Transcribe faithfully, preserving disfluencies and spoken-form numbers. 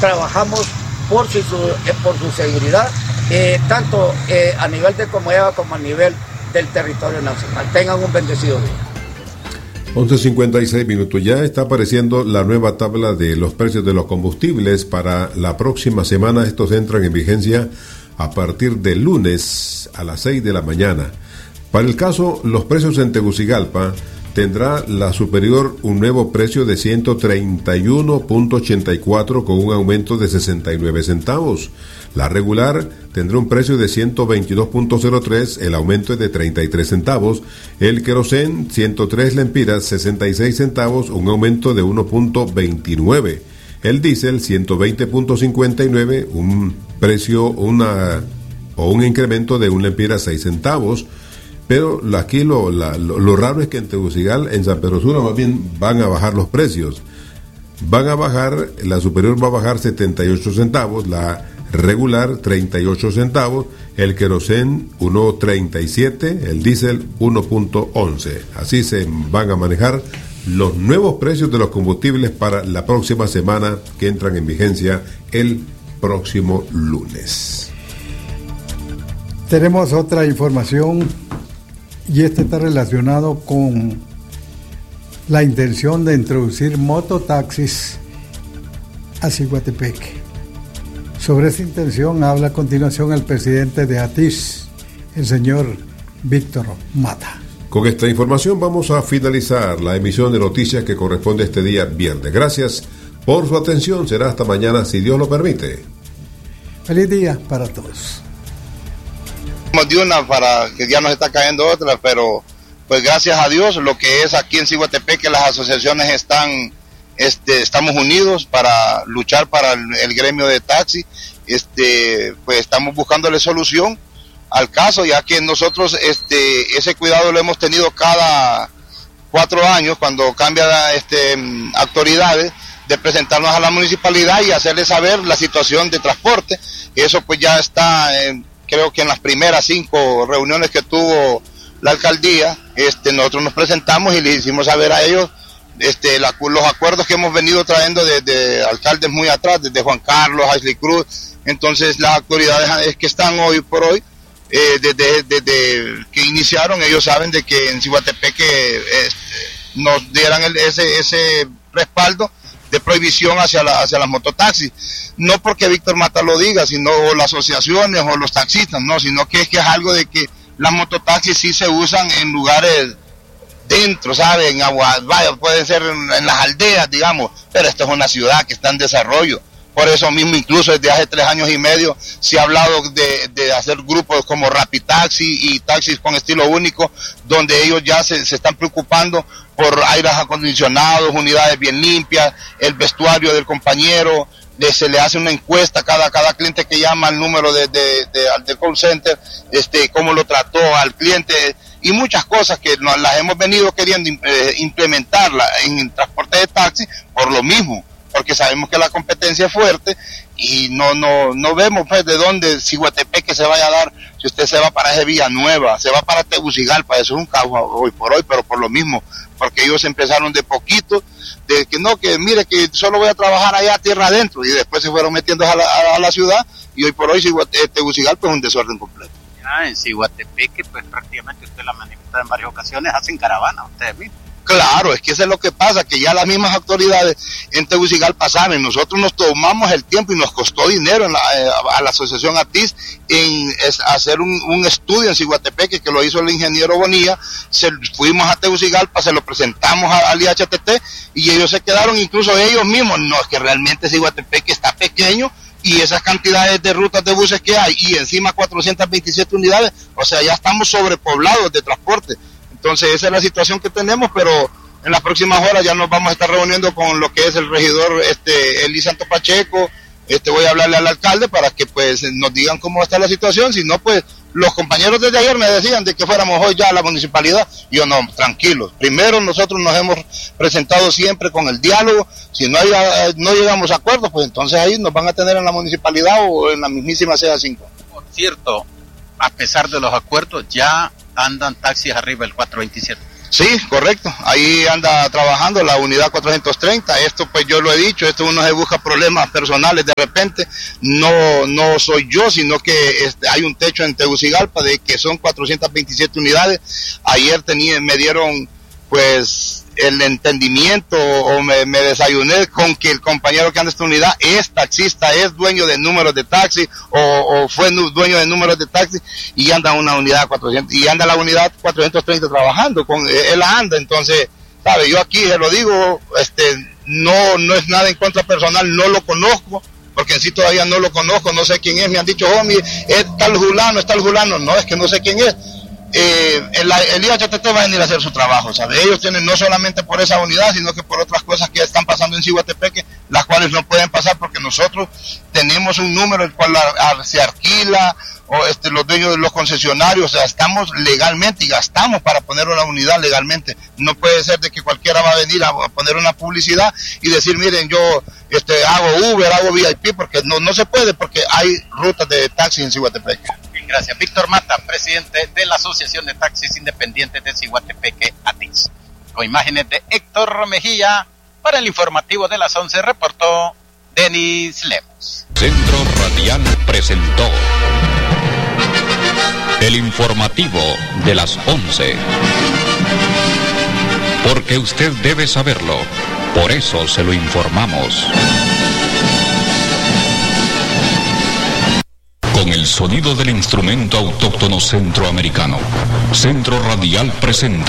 trabajamos por su, eh, por su seguridad, eh, tanto eh, a nivel de Comayagua como a nivel del territorio nacional. Tengan un bendecido día. once cincuenta y seis minutos. Ya está apareciendo la nueva tabla de los precios de los combustibles para la próxima semana. Estos entran en vigencia a partir del lunes a las seis de la mañana. Para el caso, los precios en Tegucigalpa, tendrá la superior un nuevo precio de ciento treinta y uno punto ochenta y cuatro con un aumento de sesenta y nueve centavos. La regular tendrá un precio de ciento veintidós punto cero tres, el aumento es de treinta y tres centavos. El querosén, ciento tres lempiras, sesenta y seis centavos, un aumento de uno punto veintinueve. El diésel, ciento veinte punto cincuenta y nueve, un precio, una o un incremento de un lempira, seis centavos. Pero aquí lo, la, lo, lo raro es que en Tegucigalpa, en San Pedro Sula, más bien van a bajar los precios. Van a bajar, la superior va a bajar setenta y ocho centavos, la regular treinta y ocho centavos, el querosén uno punto treinta y siete, el diésel uno punto once. Así se van a manejar los nuevos precios de los combustibles para la próxima semana, que entran en vigencia el próximo lunes. Tenemos otra información y este está relacionado con la intención de introducir mototaxis a Ciguatepeque. Sobre esta intención habla a continuación el presidente de ATIS, el señor Víctor Mata. Con esta información vamos a finalizar la emisión de noticias que corresponde este día viernes. Gracias por su atención. Será hasta mañana, si Dios lo permite. Feliz día para todos. De una para que ya nos está cayendo otra, pero pues gracias a Dios lo que es aquí en Ciguatepeque, las asociaciones están, este, estamos unidos para luchar para el, el gremio de taxi, este, pues estamos buscándole solución al caso, ya que nosotros este, ese cuidado lo hemos tenido cada cuatro años cuando cambia este, autoridades, de presentarnos a la municipalidad y hacerle saber la situación de transporte. Eso pues ya está en creo que en las primeras cinco reuniones que tuvo la alcaldía, este, nosotros nos presentamos y les hicimos saber a ellos este, la, los acuerdos que hemos venido trayendo desde alcaldes muy atrás, desde Juan Carlos, Ashley Cruz. Entonces las autoridades que están hoy por hoy, eh, desde, desde que iniciaron, ellos saben de que en Ciguatepeque este, nos dieran el, ese, ese respaldo de prohibición hacia, la, hacia las mototaxis. No porque Víctor Mata lo diga, sino o las asociaciones o los taxistas, no, sino que es que es algo de que las mototaxis sí se usan en lugares dentro, ¿sabe? En agua, vaya, puede ser en, en las aldeas, digamos, pero esto es una ciudad que está en desarrollo. Por eso mismo, incluso desde hace tres años y medio, se ha hablado de, de hacer grupos como Rapitaxi y taxis con estilo único, donde ellos ya se, se están preocupando por aires acondicionados, unidades bien limpias, el vestuario del compañero, de, se le hace una encuesta a cada, cada cliente que llama al número de, de, de, de call center, este, cómo lo trató al cliente, y muchas cosas que nos, las hemos venido queriendo eh, implementarla en el transporte de taxi por lo mismo, porque sabemos que la competencia es fuerte y no no no vemos pues de dónde Ciguatepeque se vaya a dar. Si usted se va para ese Villanueva, se va para Tegucigalpa, eso es un caos hoy por hoy, pero por lo mismo, porque ellos empezaron de poquito, de que no, que mire que solo voy a trabajar allá tierra adentro, y después se fueron metiendo a la, a, a la ciudad, y hoy por hoy Tegucigalpa es un desorden completo. Ya en Ciguatepeque, pues prácticamente usted la ha manifestado en varias ocasiones, hacen caravana ustedes mismos. Claro, es que eso es lo que pasa, que ya las mismas autoridades en Tegucigalpa saben, nosotros nos tomamos el tiempo y nos costó dinero en la, eh, a la asociación ATIS en es, hacer un, un estudio en Ciguatepeque que lo hizo el ingeniero Bonilla, se, fuimos a Tegucigalpa, se lo presentamos a, al I H T T y ellos se quedaron, incluso ellos mismos, no, es que realmente Ciguatepeque está pequeño y esas cantidades de rutas de buses que hay y encima cuatrocientas veintisiete unidades, o sea, ya estamos sobrepoblados de transporte. Entonces esa es la situación que tenemos, pero en las próximas horas ya nos vamos a estar reuniendo con lo que es el regidor este Eli Santo Pacheco. Este voy a hablarle al alcalde para que pues nos digan cómo está la situación, si no pues los compañeros desde ayer me decían de que fuéramos hoy ya a la municipalidad, yo no, tranquilos, primero nosotros nos hemos presentado siempre con el diálogo, si no hay, no llegamos a acuerdos, pues entonces ahí nos van a tener en la municipalidad o en la mismísima C E A cinco. Por cierto, a pesar de los acuerdos, ya andan taxis arriba del cuatrocientos veintisiete. Sí, correcto. Ahí anda trabajando la unidad cuatrocientos treinta. Esto pues yo lo he dicho, esto uno se busca problemas personales de repente. No no soy yo, sino que este, hay un techo en Tegucigalpa de que son cuatrocientas veintisiete unidades. Ayer tenía, me dieron pues el entendimiento o me, me desayuné con que el compañero que anda esta unidad es taxista, es dueño de números de taxi o, o fue dueño de números de taxi y anda una unidad cuatrocientos y anda la unidad cuatrocientos treinta trabajando con él anda. Entonces, sabe, yo aquí se lo digo, este no no es nada en contra personal, no lo conozco porque en sí todavía no lo conozco, no sé quién es. Me han dicho, oh, mi, es tal fulano, es tal fulano. No, es que no sé quién es. Eh, el, el I H T T va a venir a hacer su trabajo, ¿sabe? Ellos tienen no solamente por esa unidad, sino que por otras cosas que están pasando en Ciguatepeque, las cuales no pueden pasar porque nosotros tenemos un número el cual la, a, se alquila, o este, los dueños de los concesionarios, o sea, estamos legalmente y gastamos para poner una unidad legalmente. No puede ser de que cualquiera va a venir a, a poner una publicidad y decir, miren, yo este, hago Uber, hago V I P, porque no, no se puede, porque hay rutas de taxis en Ciguatepeque. Gracias. Víctor Mata, presidente de la Asociación de Taxis Independientes de Ciguatepeque, A T I S. Con imágenes de Héctor Mejía, para el informativo de las once reportó Denis Lemos. Centro Radial presentó el informativo de las once. Porque usted debe saberlo, por eso se lo informamos. Con el sonido del instrumento autóctono centroamericano, Centro Radial presenta